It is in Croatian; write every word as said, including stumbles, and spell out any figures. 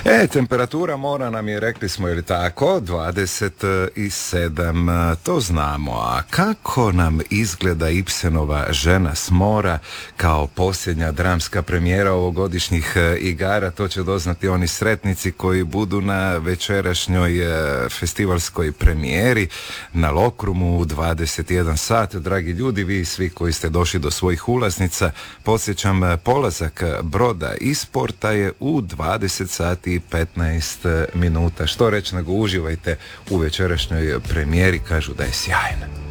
E, temperatura mora nam je, rekli smo, je li tako, dvadeset sedam, to znamo. A kako nam izgleda Ibsenova Žena s mora kao posljednja dramska premijera ovogodišnjih igara, to će doznati oni sretnici koji budu na večerašnjoj festivalskoj premijeri na Lokrumu u dvadeset jedan sat. Dragi ljudi, vi svi koji ste došli do svojih ulaznica, podsjećam, polazak broda iz porta je u dvadeset sati i petnaest minuta. Što reći nego uživajte u večerašnjoj premijeri, kažu da je sjajna.